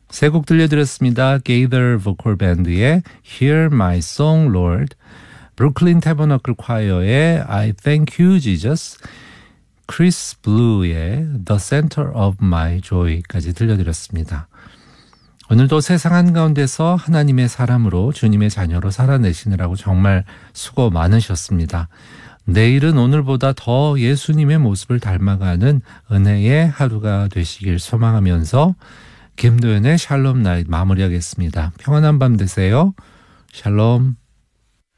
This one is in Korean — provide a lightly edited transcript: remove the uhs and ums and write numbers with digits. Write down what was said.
세 곡 들려드렸습니다. Gaither Vocal Band의 Hear My Song Lord, 브루클린 태버너클 콰이어의 I Thank You Jesus, 크리스 블루의 The Center of My Joy까지 들려드렸습니다. 오늘도 세상 한가운데서 하나님의 사람으로 주님의 자녀로 살아내시느라고 정말 수고 많으셨습니다. 내일은 오늘보다 더 예수님의 모습을 닮아가는 은혜의 하루가 되시길 소망하면서 김도연의 샬롬 나잇 마무리하겠습니다. 평안한 밤 되세요. 샬롬.